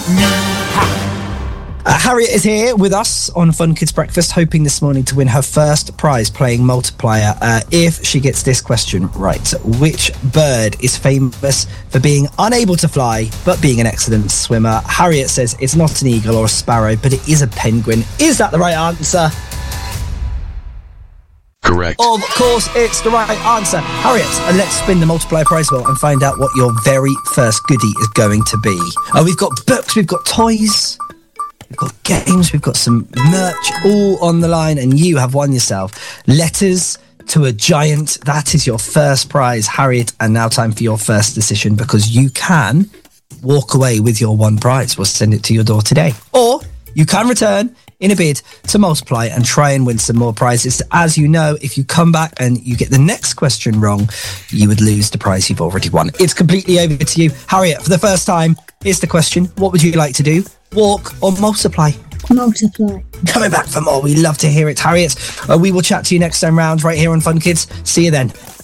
Harriet is here with us on Fun Kids Breakfast, hoping this morning to win her first prize playing multiplier. If she gets this question right, which bird is famous for being unable to fly but being an excellent swimmer? Harriet says it's not an eagle or a sparrow, but it is a penguin. Is that the right answer? Correct. Of course, it's the right answer. Harriet, let's spin the multiplier prize wheel and find out what your very first goodie is going to be. We've got books, we've got toys, we've got games, we've got some merch all on the line, and you have won yourself Letters to a Giant. That is your first prize, Harriet, and now time for your first decision, because you can walk away with your one prize. We'll send it to your door today. Or you can return in a bid to multiply and try and win some more prizes. As you know, if you come back and you get the next question wrong, you would lose the prize you've already won. It's completely over to you. Harriet, for the first time, here's the question. What would you like to do? Walk or multiply? Multiply. Coming back for more. We love to hear it, Harriet. We will chat to you next time round right here on Fun Kids. See you then.